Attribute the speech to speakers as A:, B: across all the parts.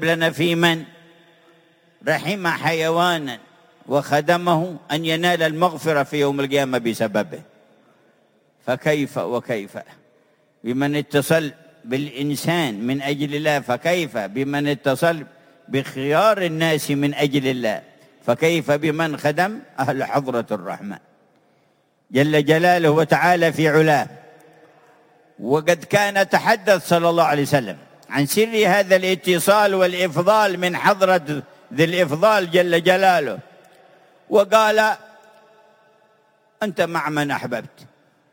A: لنا في من رحم حيوانا وخدمه أن ينال المغفرة في يوم القيامة بسببه، فكيف وكيف بمن اتصل بالإنسان من أجل الله، فكيف بمن اتصل بخيار الناس من أجل الله، فكيف بمن خدم أهل حضرة الرحمن جل جلاله وتعالى في علاه. وقد كان تحدث صلى الله عليه وسلم عن سر هذا الاتصال والإفضال من حضرة ذي الإفضال جل جلاله، وقال: أنت مع من أحببت،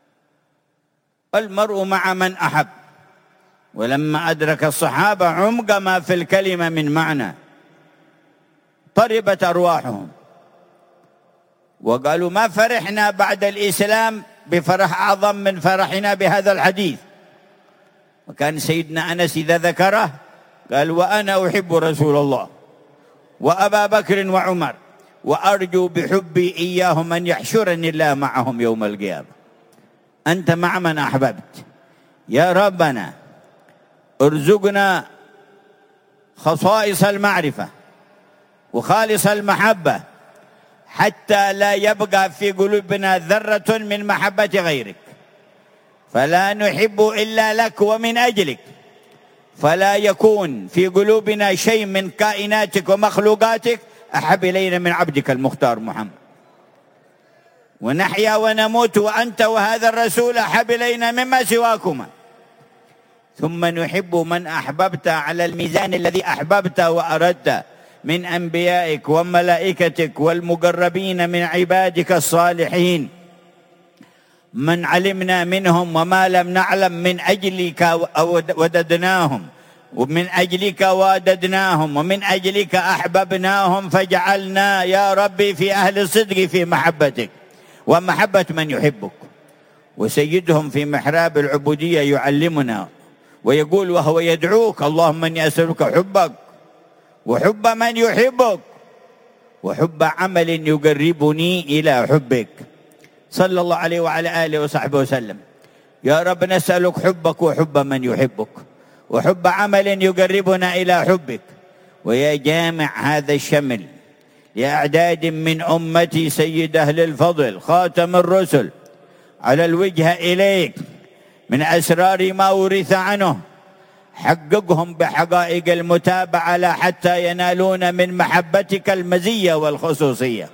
A: المرء مع من أحب. ولما أدرك الصحابة عمق ما في الكلمة من معنى طربت أرواحهم وقالوا: ما فرحنا بعد الإسلام بفرح أعظم من فرحنا بهذا الحديث. وكان سيدنا أنس إذا ذكره قال: وأنا أحب رسول الله وأبا بكر وعمر، وأرجو بحبي إياهم أن يحشرني الله معهم يوم القيامة. أنت مع من أحببت. يا ربنا ارزقنا خصائص المعرفة وخالص المحبة حتى لا يبقى في قلوبنا ذرة من محبة غيرك، فلا نحب إلا لك ومن أجلك، فلا يكون في قلوبنا شيء من كائناتك ومخلوقاتك أحب إلينا من عبدك المختار محمد، ونحيا ونموت وأنت وهذا الرسول أحب إلينا مما سواكما. ثم نحب من أحببت على الميزان الذي أحببت وأردت من أنبيائك وملائكتك والمقربين من عبادك الصالحين، من علمنا منهم وما لم نعلم، من أجلك وددناهم، ومن أجلك واددناهم، ومن أجلك أحببناهم، فجعلنا يا ربي في أهل الصدق في محبتك ومحبة من يحبك. وسيدهم في محراب العبودية يعلمنا ويقول وهو يدعوك: اللهم إني أسألك حبك وحب من يحبك وحب عمل يقربني إلى حبك، صلى الله عليه وعلى آله وصحبه وسلم. يا رب نسألك حبك وحب من يحبك وحب عمل يقربنا إلى حبك. ويا جامع هذا الشمل لأعداد من أمتي سيد أهل الفضل خاتم الرسل على الوجهة إليك من أسرار ما ورث عنه، حققهم بحقائق المتابعة لا حتى ينالون من محبتك المزية والخصوصية،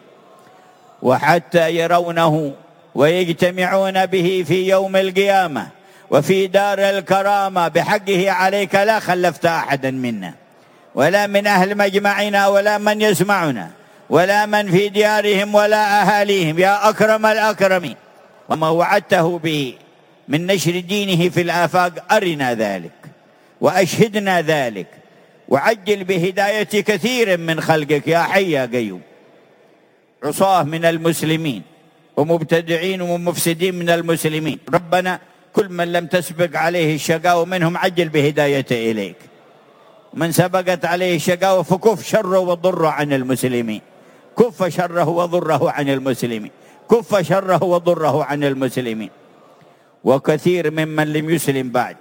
A: وحتى يرونه ويجتمعون به في يوم القيامة وفي دار الكرامة بحقه عليك لا خلفت أحدا منا ولا من أهل مجمعنا ولا من يسمعنا ولا من في ديارهم ولا أهاليهم يا أكرم الأكرمين. وما وعدته به من نشر دينه في الآفاق أرنا ذلك وأشهدنا ذلك، وعجل بهداية كثير من خلقك يا حي يا قيوم. عصاه من المسلمين ومبتدعين ومفسدين من المسلمين، ربنا كل من لم تسبق عليه الشقاوة منهم عجل بهدايته إليك، من سبقت عليه الشقاوة فكف شره وضره عن المسلمين، كف شره وضره عن المسلمين، كف شره وضره عن المسلمين. وكثير ممن لم يسلم بعد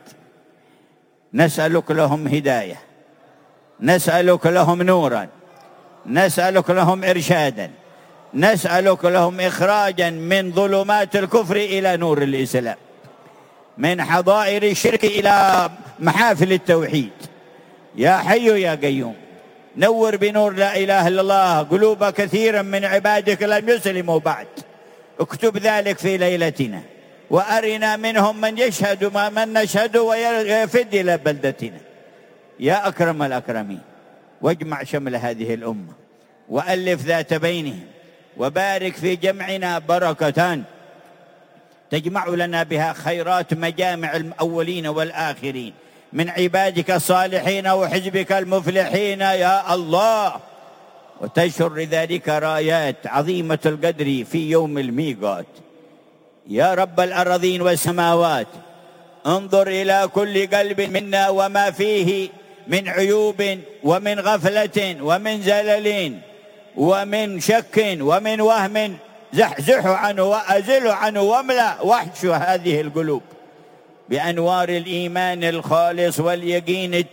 A: نسألك لهم هداية، نسألك لهم نورا، نسألك لهم إرشادا، نسألك لهم إخراجا من ظلمات الكفر إلى نور الإسلام، من حظائر الشرك إلى محافل التوحيد. يا حي يا قيوم نور بنور لا إله إلا الله قلوب كثيرا من عبادك لم يسلموا بعد، اكتب ذلك في ليلتنا وأرنا منهم من يشهد ما من نشهد ويفد إلى بلدتنا يا أكرم الأكرمين. واجمع شمل هذه الأمة وألف ذات بينهم وبارك في جمعنا بركة تجمع لنا بها خيرات مجامع الأولين والآخرين من عبادك الصالحين وحزبك المفلحين يا الله، وتشر ذلك رايات عظيمة القدر في يوم الميقات. يا رب الأراضين والسماوات انظر إلى كل قلب منا وما فيه من عيوب ومن غفلة ومن زلل ومن شك ومن وهم، زحزحه عنه وأزله عنه واملأ وحش هذه القلوب بأنوار الإيمان الخالص واليقين